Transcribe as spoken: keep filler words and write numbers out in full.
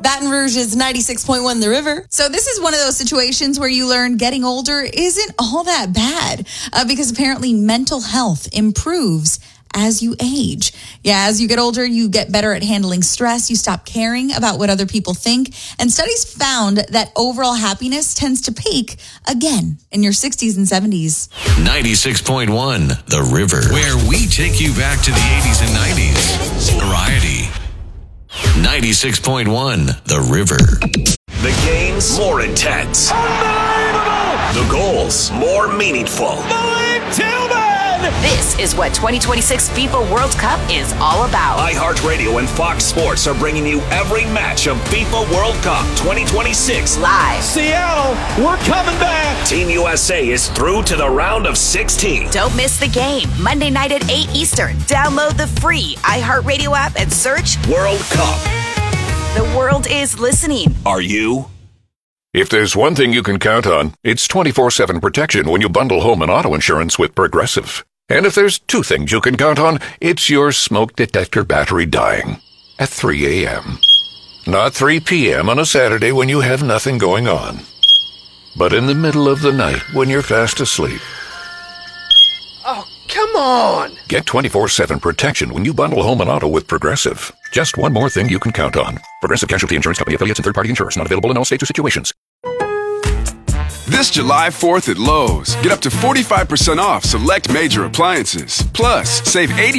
Baton Rouge is ninety-six point one The River. So this is one of those situations where you learn getting older isn't all that bad uh, because apparently mental health improves as you age. Yeah, as you get older, you get better at handling stress. You stop caring about what other people think. And studies found that overall happiness tends to peak again in your sixties and seventies. ninety-six point one The River, where we take you back to the eighties and nineties. Variety. ninety-six point one The River. The games more intense. Unbelievable! The goals more meaningful. Malik Tillman! This is what twenty twenty-six FIFA World Cup is all about. iHeartRadio and Fox Sports are bringing you every match of FIFA World Cup twenty twenty-six Live. Seattle, we're coming back. Team U S A is through to the round of sixteen. Don't miss the game. Monday night at eight Eastern. Download the free iHeartRadio app and search World Cup. The world is listening. Are you? If there's one thing you can count on, it's twenty-four seven protection when you bundle home and auto insurance with Progressive. And if there's two things you can count on, it's your smoke detector battery dying at three a.m. Not three p.m. on a Saturday when you have nothing going on, but in the middle of the night when you're fast asleep. Oh, come on! Get twenty-four seven protection when you bundle home and auto with Progressive. Just one more thing you can count on. Progressive Casualty Insurance Company, affiliates, and third-party insurers. Not available in all states or situations. This July fourth at Lowe's, get up to forty-five percent off select major appliances. Plus, save eighty